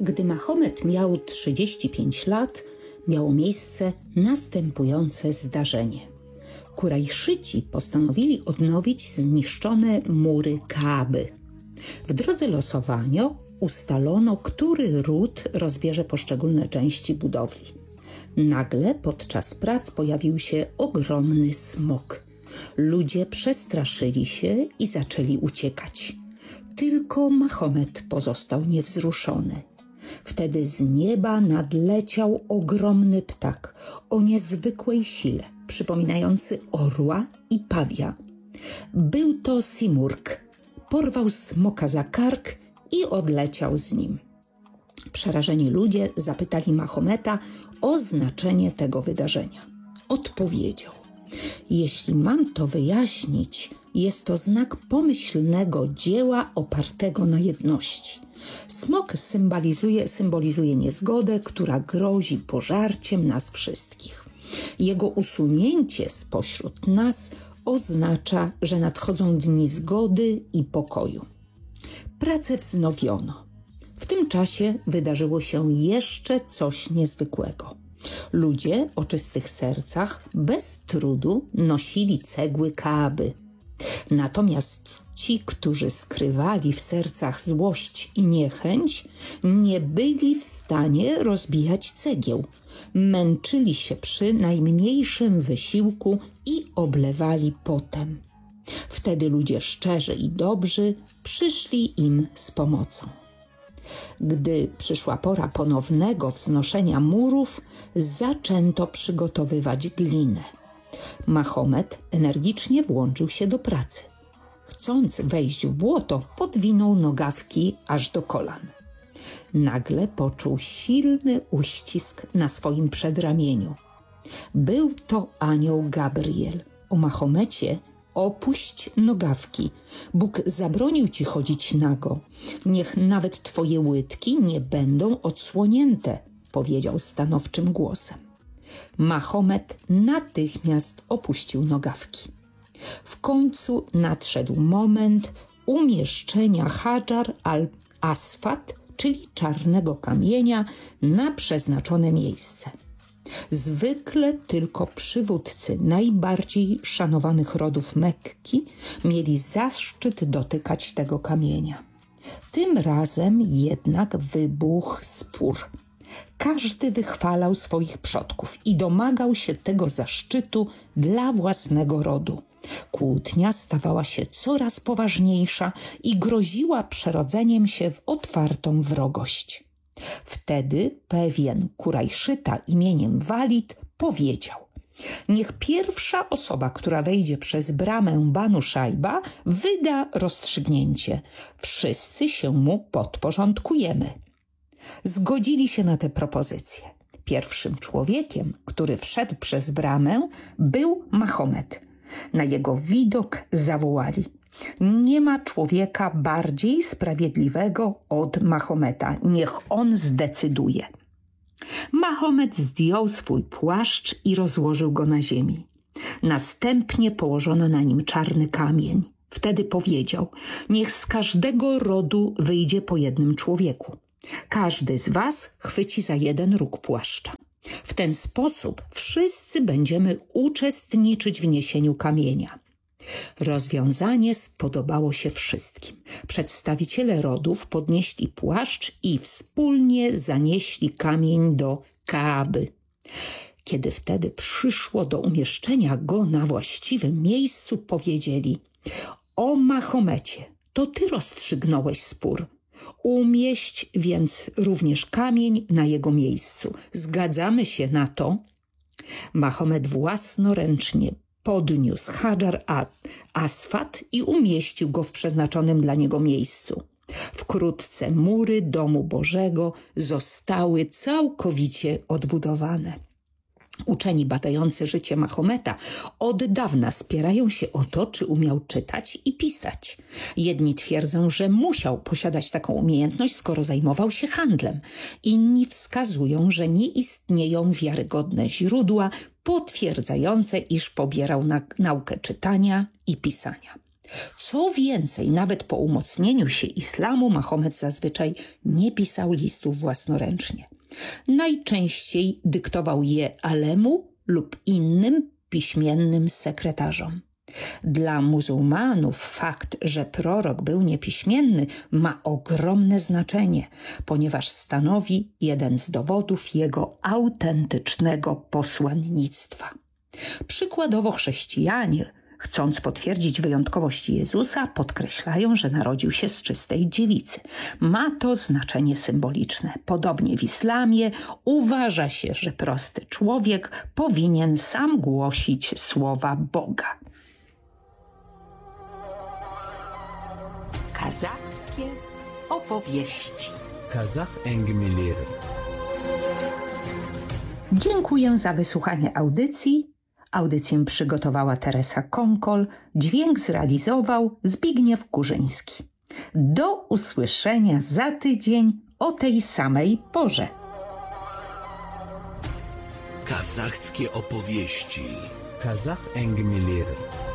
Gdy Mahomet miał 35 lat, miało miejsce następujące zdarzenie. Kurajszyci postanowili odnowić zniszczone mury Kaaby. W drodze losowania ustalono, który ród rozbierze poszczególne części budowli. Nagle podczas prac pojawił się ogromny smok. Ludzie przestraszyli się i zaczęli uciekać. Tylko Mahomet pozostał niewzruszony. Wtedy z nieba nadleciał ogromny ptak o niezwykłej sile, przypominający orła i pawia. Był to Simurg. Porwał smoka za kark i odleciał z nim. Przerażeni ludzie zapytali Mahometa o znaczenie tego wydarzenia. Odpowiedział: jeśli mam to wyjaśnić, jest to znak pomyślnego dzieła opartego na jedności. Smok symbolizuje niezgodę, która grozi pożarciem nas wszystkich. Jego usunięcie spośród nas oznacza, że nadchodzą dni zgody i pokoju. Pracę wznowiono. W tym czasie wydarzyło się jeszcze coś niezwykłego. Ludzie o czystych sercach bez trudu nosili cegły Kaaby. Natomiast ci, którzy skrywali w sercach złość i niechęć, nie byli w stanie rozbijać cegieł. Męczyli się przy najmniejszym wysiłku i oblewali potem. Wtedy ludzie szczerzy i dobrzy przyszli im z pomocą. Gdy przyszła pora ponownego wznoszenia murów, zaczęto przygotowywać glinę. Mahomet energicznie włączył się do pracy. Chcąc wejść w błoto, podwinął nogawki aż do kolan. Nagle poczuł silny uścisk na swoim przedramieniu. Był to anioł Gabriel. O Mahomecie: opuść nogawki. Bóg zabronił ci chodzić nago. Niech nawet twoje łydki nie będą odsłonięte, powiedział stanowczym głosem. Mahomet natychmiast opuścił nogawki. W końcu nadszedł moment umieszczenia Hajar al-Aswad, czyli czarnego kamienia, na przeznaczone miejsce. Zwykle tylko przywódcy najbardziej szanowanych rodów Mekki mieli zaszczyt dotykać tego kamienia. Tym razem jednak wybuchł spór. Każdy wychwalał swoich przodków i domagał się tego zaszczytu dla własnego rodu. Kłótnia stawała się coraz poważniejsza i groziła przerodzeniem się w otwartą wrogość. Wtedy pewien Kurajszyta imieniem Walid powiedział: niech pierwsza osoba, która wejdzie przez bramę Banu Szajba, wyda rozstrzygnięcie. Wszyscy się mu podporządkujemy. Zgodzili się na tę propozycję. Pierwszym człowiekiem, który wszedł przez bramę, był Mahomet. Na jego widok zawołali: nie ma człowieka bardziej sprawiedliwego od Mahometa. Niech on zdecyduje. Mahomet zdjął swój płaszcz i rozłożył go na ziemi. Następnie położono na nim czarny kamień. Wtedy powiedział: niech z każdego rodu wyjdzie po jednym człowieku. Każdy z was chwyci za jeden róg płaszcza. W ten sposób wszyscy będziemy uczestniczyć w niesieniu kamienia. Rozwiązanie spodobało się wszystkim. Przedstawiciele rodów podnieśli płaszcz i wspólnie zanieśli kamień do Kaaby. Kiedy wtedy przyszło do umieszczenia go na właściwym miejscu, powiedzieli: o Mahomecie, to ty rozstrzygnąłeś spór. Umieść więc również kamień na jego miejscu. Zgadzamy się na to? Mahomet własnoręcznie podniósł Hajar al-Aswad i umieścił go w przeznaczonym dla niego miejscu. Wkrótce mury domu Bożego zostały całkowicie odbudowane. Uczeni badający życie Mahometa od dawna spierają się o to, czy umiał czytać i pisać. Jedni twierdzą, że musiał posiadać taką umiejętność, skoro zajmował się handlem. Inni wskazują, że nie istnieją wiarygodne źródła potwierdzające, iż pobierał naukę czytania i pisania. Co więcej, nawet po umocnieniu się islamu Mahomet zazwyczaj nie pisał listów własnoręcznie. Najczęściej dyktował je Alemu lub innym piśmiennym sekretarzom. Dla muzułmanów fakt, że prorok był niepiśmienny, ma ogromne znaczenie, ponieważ stanowi jeden z dowodów jego autentycznego posłannictwa. Przykładowo chrześcijanie, chcąc potwierdzić wyjątkowość Jezusa, podkreślają, że narodził się z czystej dziewicy. Ma to znaczenie symboliczne. Podobnie w islamie uważa się, że prosty człowiek powinien sam głosić słowa Boga. Kazachskie opowieści. Kazakh Engemeleri. Dziękuję za wysłuchanie audycji. Audycję przygotowała Teresa Konkol, dźwięk zrealizował Zbigniew Kurzyński. Do usłyszenia za tydzień o tej samej porze. Kazachskie opowieści. Kazakh Engemeleri.